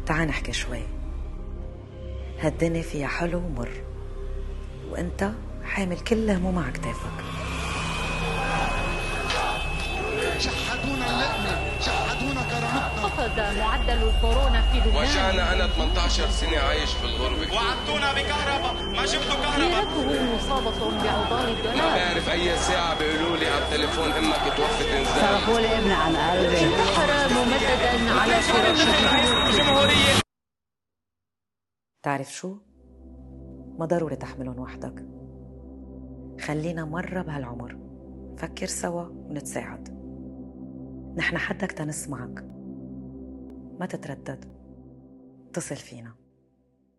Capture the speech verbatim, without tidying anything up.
تعال نحكي شوي. هالدنيا فيها حلو ومر، وانت حامل كل هموم على كتافك. شحدونا اللقمة، شحدونا كرامتنا. خفض معدل الكورونا في لبنان. وجعنا أنا ثمانية عشر سنة عايش في الغربة. وعدتونا بكهرباء، ما جبتوا كهرباء. ديرته مصابة بعضال الدولار. ما بعرف أي ساعة بيقولوا لي على التليفون أمك توفت إنزال. صرفوا لي ابني عن قلبي. انتحر ممددا على فراشه. تعرف شو؟ ما ضروري تحملهم وحدك. خلينا مرة بهالعمر فكر سوا ونتساعد. نحن حدك تنسمعك. ما تتردد، اتصل فينا.